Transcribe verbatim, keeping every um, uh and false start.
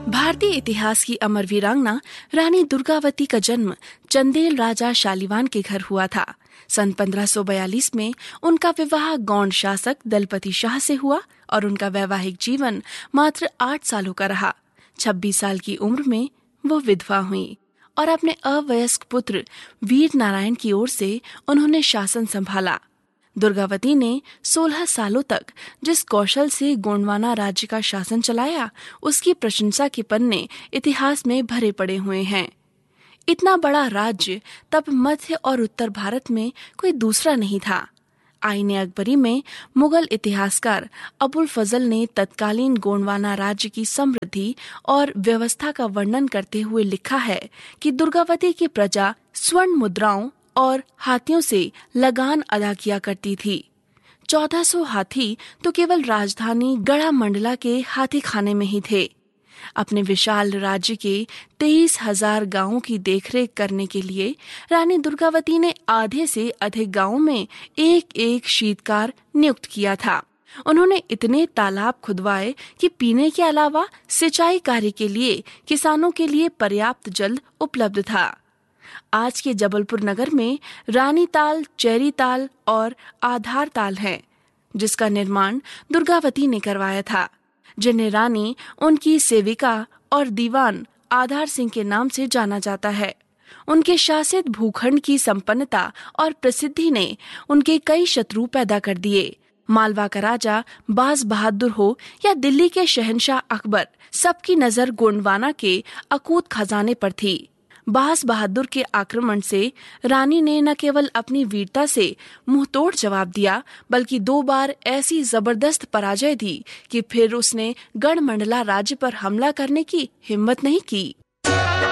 भारतीय इतिहास की अमर वीरांगना रानी दुर्गावती का जन्म चंदेल राजा शालीवान के घर हुआ था। सन पंद्रह सौ बयालीस में उनका विवाह गौंड शासक दलपति शाह से हुआ और उनका वैवाहिक जीवन मात्र आठ सालों का रहा। छब्बीस साल की उम्र में वो विधवा हुई और अपने अवयस्क पुत्र वीर नारायण की ओर से उन्होंने शासन संभाला। दुर्गावती ने सोलह सालों तक जिस कौशल से गोंडवाना राज्य का शासन चलाया, उसकी प्रशंसा के पन्ने इतिहास में भरे पड़े हुए हैं। इतना बड़ा राज्य तब मध्य और उत्तर भारत में कोई दूसरा नहीं था। आईने अकबरी में मुगल इतिहासकार अबुल फजल ने तत्कालीन गोंडवाना राज्य की समृद्धि और व्यवस्था का वर्णन करते हुए लिखा है कि दुर्गावती की प्रजा स्वर्ण मुद्राओं और हाथियों से लगान अदा किया करती थी। चौदह सौ हाथी तो केवल राजधानी गढ़ा मंडला के हाथी खाने में ही थे। अपने विशाल राज्य के तेईस हजार गांवों की देखरेख करने के लिए रानी दुर्गावती ने आधे से अधिक गांवों में एक एक शीतकार नियुक्त किया था। उन्होंने इतने तालाब खुदवाए कि पीने के अलावा सिंचाई कार्य के लिए किसानों के लिए पर्याप्त जल उपलब्ध था। आज के जबलपुर नगर में रानी ताल, चेरी ताल और आधार ताल हैं, जिसका निर्माण दुर्गावती ने करवाया था, जिन्हें रानी, उनकी सेविका और दीवान आधार सिंह के नाम से जाना जाता है। उनके शासित भूखंड की संपन्नता और प्रसिद्धि ने उनके कई शत्रु पैदा कर दिए। मालवा का राजा बाज बहादुर हो या दिल्ली के शहंशाह अकबर, सबकी नजर गोंडवाना के अकूत खजाने पर थी। बाज बहादुर के आक्रमण से रानी ने न केवल अपनी वीरता से मुंहतोड़ जवाब दिया, बल्कि दो बार ऐसी जबरदस्त पराजय दी कि फिर उसने गढ़मंडला राज्य पर हमला करने की हिम्मत नहीं की।